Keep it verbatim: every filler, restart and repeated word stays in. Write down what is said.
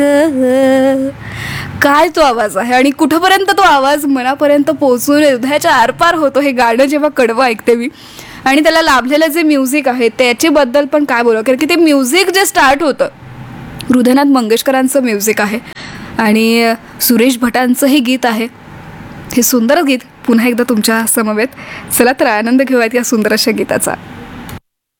काय तो आवाज आहे आणि कुठपर्यंत तो आवाज मनापर्यंत पोहोचून हृदयाच्या आरपार होतो हे गाणं जेव्हा कडवं ऐकते मी. आणि त्याला लाभलेलं जे म्युझिक आहे त्याच्याबद्दल पण काय बोलावं, कारण की ते म्युझिक जे स्टार्ट होतं हृदयनाथ मंगेशकरांचं म्युझिक आहे आणि सुरेश भटांचंही गीत आहे. हे सुंदर गीत पुन्हा एकदा तुमच्या समवेत. चला तर आनंद घेऊयात या सुंदर अशा गीताचा.